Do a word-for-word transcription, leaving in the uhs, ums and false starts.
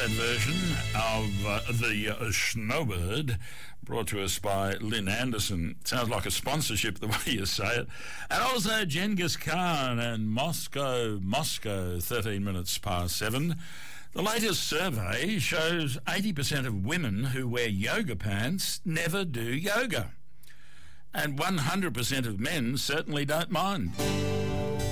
that version of uh, the uh, Snowbird, brought to us by Lynn Anderson. Sounds like a sponsorship the way you say it. And also Genghis Khan and Moscow, Moscow, thirteen minutes past seven. The latest survey shows eighty percent of women who wear yoga pants never do yoga. And one hundred percent of men certainly don't mind.